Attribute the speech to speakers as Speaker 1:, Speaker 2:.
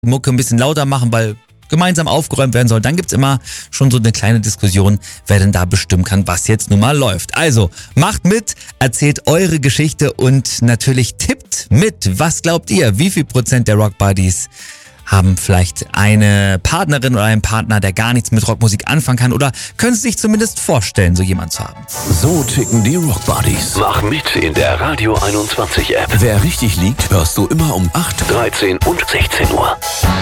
Speaker 1: Mucke ein bisschen lauter machen, weil gemeinsam aufgeräumt werden soll. Dann gibt's immer schon so eine kleine Diskussion, wer denn da bestimmen kann, was jetzt nun mal läuft. Also, macht mit, erzählt eure Geschichte und natürlich tippt mit. Was glaubt ihr? Wie viel Prozent der Rock Buddies haben vielleicht eine Partnerin oder einen Partner, der gar nichts mit Rockmusik anfangen kann oder können sie sich zumindest vorstellen, so jemand zu haben?
Speaker 2: So ticken die Rock Buddies.
Speaker 3: Mach mit in der Radio 21 App.
Speaker 2: Wer richtig liegt, hörst du immer um 8,
Speaker 3: 13 und 16 Uhr.